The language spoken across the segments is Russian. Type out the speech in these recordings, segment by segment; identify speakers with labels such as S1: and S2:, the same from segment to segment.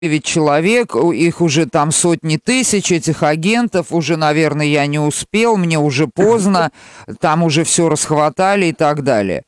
S1: 9 человек, их уже там сотни тысяч, этих агентов, уже, наверное, я не успел, мне уже поздно, там уже все расхватали и так далее.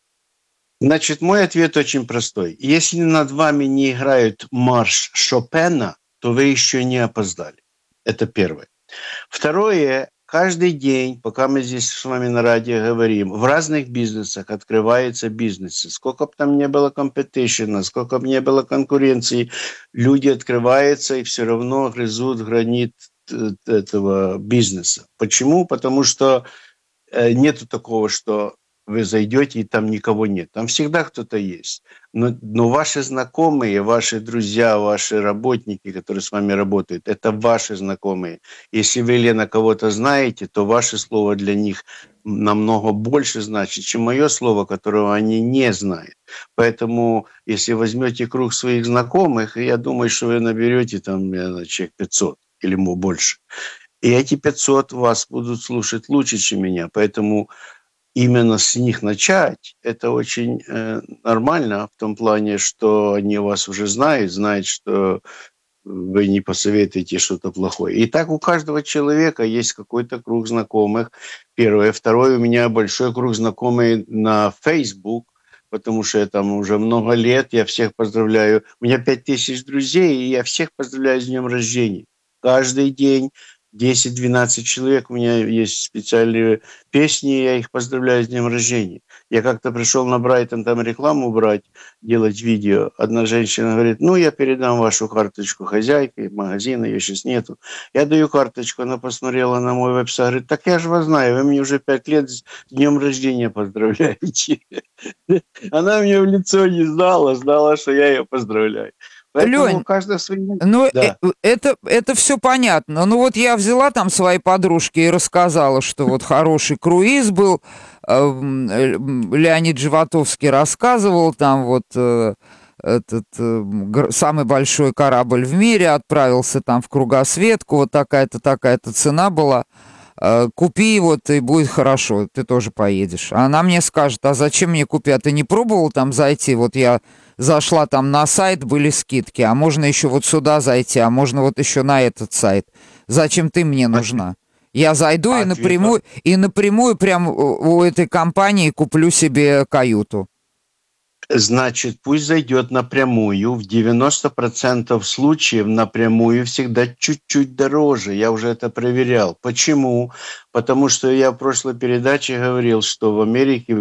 S2: Значит, мой ответ очень простой. Если над вами не играют марш Шопена, то вы еще не опоздали. Это первое. Второе. Каждый день, пока мы здесь с вами на радио говорим, в разных бизнесах открываются бизнесы. Сколько бы там ни было компетишена, сколько бы ни было конкуренции, люди открываются и все равно грызут гранит этого бизнеса. Почему? Потому что нету такого, что вы зайдете и там никого нет. Там всегда кто-то есть. Но ваши знакомые, ваши друзья, ваши работники, которые с вами работают, это ваши знакомые. Если вы, Лена, кого-то знаете, то ваше слово для них намного больше значит, чем мое слово, которого они не знают. Поэтому, если возьмете круг своих знакомых, я думаю, что вы наберете там, человек 500 или больше. И эти 500 вас будут слушать лучше, чем меня. Поэтому именно с них начать, это очень нормально в том плане, что они вас уже знают, что вы не посоветуете что-то плохое. И так у каждого человека есть какой-то круг знакомых. Первое. Второе, у меня большой круг знакомых на Facebook, потому что я там уже много лет, я всех поздравляю. У меня 5000 друзей, и я всех поздравляю с днем рождения. Каждый день 10-12 человек, у меня есть специальные песни, я их поздравляю с днем рождения. Я как-то пришел на Брайтон там рекламу брать, делать видео. Одна женщина говорит, я передам вашу карточку хозяйке магазина, ее сейчас нету. Я даю карточку, она посмотрела на мой веб-сайт, говорит, так я же вас знаю, вы мне уже 5 лет с днем рождения поздравляете. Она мне в лицо не знала, что я ее поздравляю. Поэтому
S1: Лень,
S2: каждый свои...
S1: ну,
S2: Да.
S1: это все понятно. Ну, вот я взяла там своей подружке и рассказала, что вот хороший круиз был. Леонид Животовский рассказывал, там вот самый большой корабль в мире отправился там в кругосветку, вот такая-то цена была. Купи его, и будет хорошо, ты тоже поедешь. А она мне скажет, а зачем мне купить? А ты не пробовал там зайти? Вот я зашла там на сайт, были скидки, а можно еще вот сюда зайти, а можно вот еще на этот сайт. Зачем ты мне нужна? Я зайду и напрямую прям у этой компании куплю себе каюту.
S2: Значит, пусть зайдет напрямую. В 90% случаев напрямую всегда чуть-чуть дороже. Я уже это проверял. Почему? Потому что я в прошлой передаче говорил, что в Америке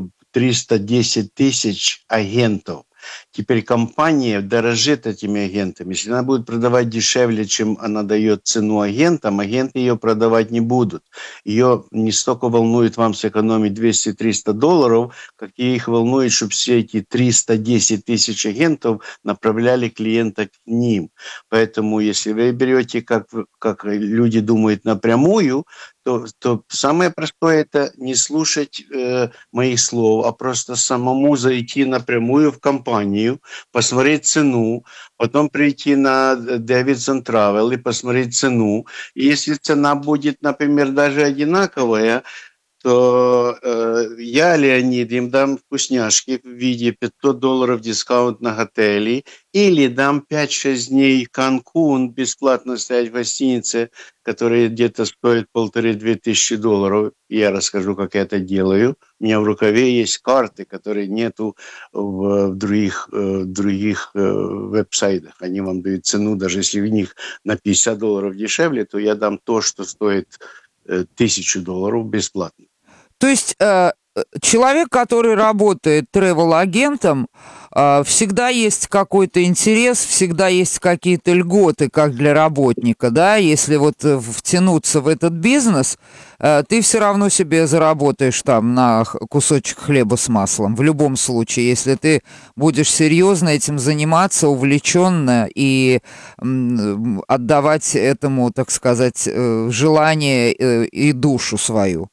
S2: 310 тысяч агентов. Теперь компания дорожит этими агентами. Если она будет продавать дешевле, чем она дает цену агентам, агенты ее продавать не будут. Ее не столько волнует вам сэкономить $200-300, как их волнует, чтобы все эти 310 тысяч агентов направляли клиента к ним. Поэтому, если вы берете, как люди думают, напрямую, то самое простое – это не слушать моих слов, а просто самому зайти напрямую в компанию, посмотреть цену, потом прийти на Davidson Travel и посмотреть цену. И если цена будет, например, даже одинаковая, то я, Леонид, им дам вкусняшки в виде $500 дискаунт на готели или дам 5-6 дней Канкун бесплатно стоять в гостинице, которая где-то стоит $1500-2000. Я расскажу, как я это делаю. У меня в рукаве есть карты, которые нету в других веб-сайтах. Они вам дают цену, даже если в них на $50 дешевле, то я дам то, что стоит $1000 бесплатно.
S1: То есть человек, который работает тревел-агентом, всегда есть какой-то интерес, всегда есть какие-то льготы, как для работника, да, если вот втянуться в этот бизнес, ты все равно себе заработаешь там на кусочек хлеба с маслом, в любом случае, если ты будешь серьезно этим заниматься, увлеченно и отдавать этому, так сказать, желание и душу свою.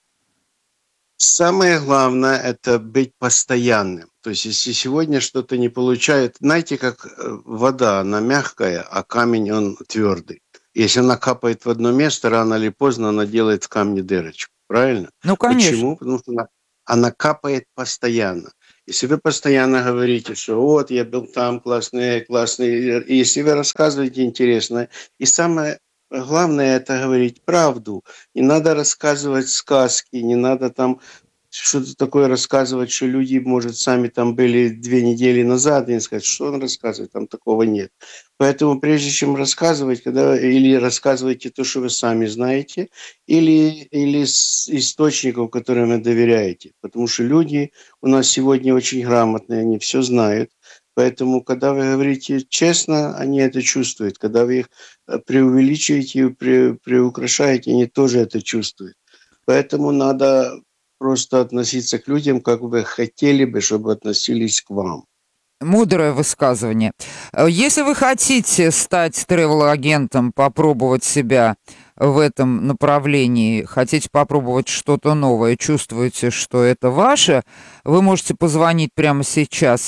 S2: Самое главное – это быть постоянным. То есть, если сегодня что-то не получает, знаете, как вода, она мягкая, а камень, он твердый. Если она капает в одно место, рано или поздно она делает в камне дырочку. Правильно?
S1: Ну, конечно.
S2: Почему? Потому что она капает постоянно. Если вы постоянно говорите, что вот я был там, классный, и если вы рассказываете интересно, и самое главное это говорить правду. Не надо рассказывать сказки, не надо там что-то такое рассказывать, что люди, может, сами там были 2 недели назад, и сказать, что он рассказывает, там такого нет. Поэтому прежде чем рассказывать, или рассказывайте то, что вы сами знаете, или с источников, которым вы доверяете. Потому что люди у нас сегодня очень грамотные, они все знают. Поэтому, когда вы говорите честно, они это чувствуют. Когда вы их преувеличиваете, приукрашаете, они тоже это чувствуют. Поэтому надо просто относиться к людям, как вы хотели бы, чтобы относились к вам.
S1: Мудрое высказывание. Если вы хотите стать тревел-агентом, попробовать себя в этом направлении, хотите попробовать что-то новое, чувствуете, что это ваше, вы можете позвонить прямо сейчас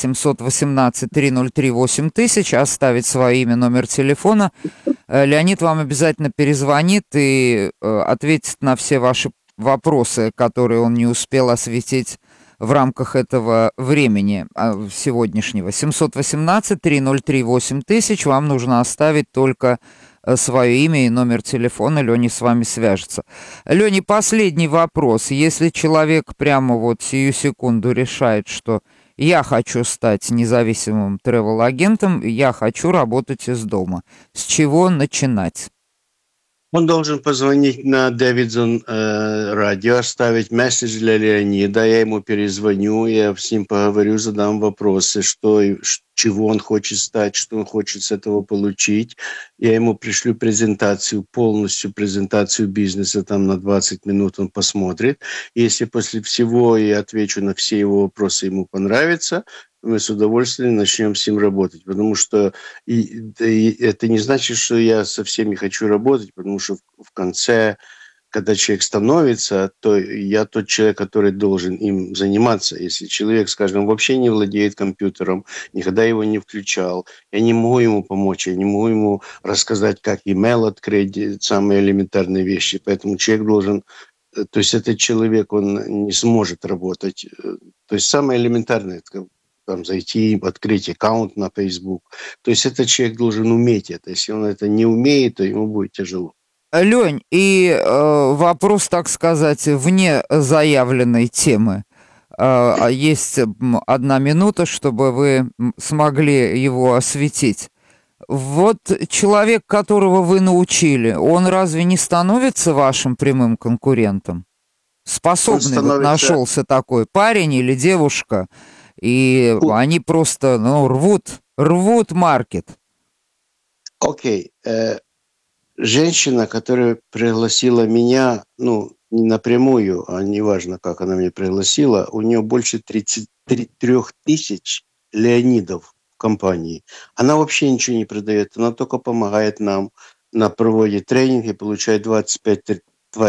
S1: 718-303-8000, оставить свое имя, номер телефона. Леонид вам обязательно перезвонит и ответит на все ваши вопросы, которые он не успел осветить в рамках этого времени сегодняшнего. 718-303-8000. Вам нужно оставить только свое имя и номер телефона. Леня с вами свяжется. Леня, последний вопрос. Если человек прямо вот сию секунду решает, что я хочу стать независимым тревел-агентом, я хочу работать из дома, с чего начинать?
S2: Он должен позвонить на Дэвидсон радио, оставить месседж для Леонида, я ему перезвоню, я с ним поговорю, задам вопросы, чего он хочет стать, что он хочет с этого получить. Я ему пришлю полностью презентацию бизнеса, там на 20 минут он посмотрит. Если после всего я отвечу на все его вопросы, ему понравится, мы с удовольствием начнем с ним работать. Потому что это не значит, что я со всеми хочу работать, потому что в конце, когда человек становится, то я тот человек, который должен им заниматься. Если человек, скажем, вообще не владеет компьютером, никогда его не включал, я не могу ему помочь, я не могу ему рассказать, как email открыть, самые элементарные вещи. Поэтому человек должен... То есть этот человек, он не сможет работать. То есть самое элементарное – там, зайти, открыть аккаунт на Facebook. То есть этот человек должен уметь это. Если он это не умеет, то ему будет тяжело.
S1: Лень, и вопрос, так сказать, вне заявленной темы. Есть 1 минута, чтобы вы смогли его осветить. Вот человек, которого вы научили, он разве не становится вашим прямым конкурентом? Способный вот нашелся такой парень или девушка, и они просто рвут маркет.
S2: Окей. Женщина, которая пригласила меня, не напрямую, а неважно, как она меня пригласила, у нее больше 33 тысяч Леонидов в компании. Она вообще ничего не продает, она только помогает нам. Она проводит тренинги, получает 25-30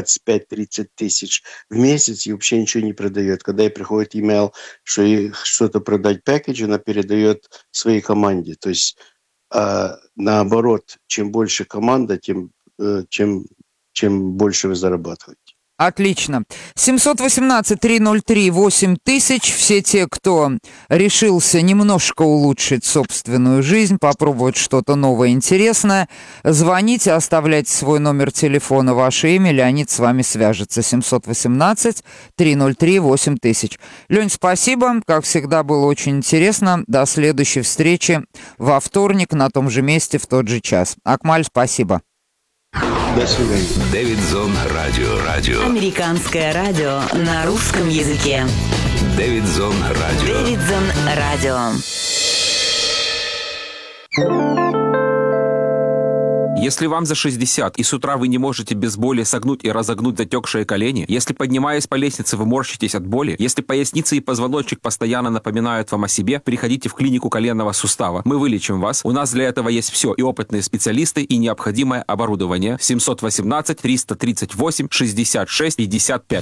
S2: тысяч в месяц и вообще ничего не продает. Когда ей приходит имейл, что ей что-то продать пакетж, она передает своей команде. То есть наоборот, чем больше команда, тем больше вы зарабатываете.
S1: Отлично. 718-303-8000. Все те, кто решился немножко улучшить собственную жизнь, попробовать что-то новое, интересное, звоните, оставляйте свой номер телефона, ваше имя, Леонид с вами свяжется. 718-303-8000. Лень, спасибо. Как всегда, было очень интересно. До следующей встречи во вторник на том же месте в тот же час. Акмаль, спасибо.
S2: До свидания.
S3: Дэвидсон радио.
S4: Американское радио на русском языке.
S3: Дэвидсон радио.
S5: Если вам за 60 и с утра вы не можете без боли согнуть и разогнуть затекшие колени, если, поднимаясь по лестнице, вы морщитесь от боли, если поясница и позвоночник постоянно напоминают вам о себе, приходите в клинику коленного сустава. Мы вылечим вас. У нас для этого есть все: и опытные специалисты, и необходимое оборудование. 718-338-66-55.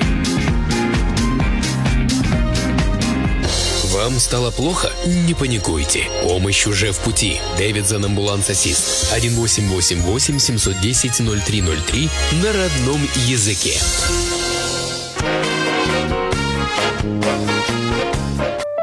S6: Вам стало плохо? Не паникуйте. Помощь уже в пути. Дэвидсон Ambulance Assist. 1-888-710-0303 на родном языке.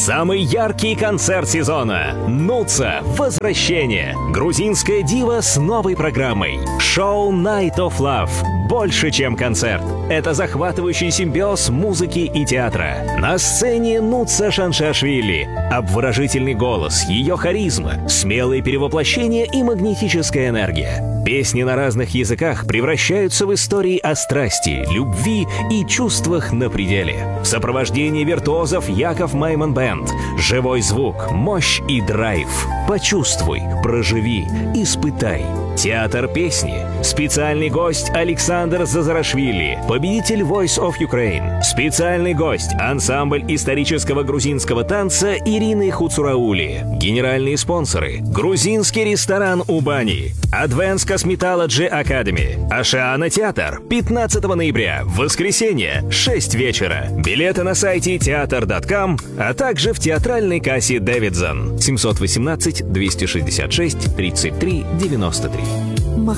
S7: Самый яркий концерт сезона. Нуца. Возвращение. Грузинская дива с новой программой. Шоу Night of Love. Больше, чем концерт. Это захватывающий симбиоз музыки и театра. На сцене Нуца Шаншашвили. Обворожительный голос, ее харизма, смелые перевоплощения и магнетическая энергия. Песни на разных языках превращаются в истории о страсти, любви и чувствах на пределе. В сопровождении виртуозов Яков Майман Бэнд. Живой звук, мощь и драйв. Почувствуй, проживи, испытай. Театр песни. Специальный гость Александр Зазарашвили, победитель Voice of Ukraine. Специальный гость ансамбль исторического грузинского танца Ирины Хуцураули. Генеральные спонсоры: грузинский ресторан Убани, Advanced Cosmetology Academy, Ашиана Театр. 15 ноября, воскресенье, 6 вечера. Билеты на сайте theater.com, а также в театральной кассе Davidson. 718 266 33 93.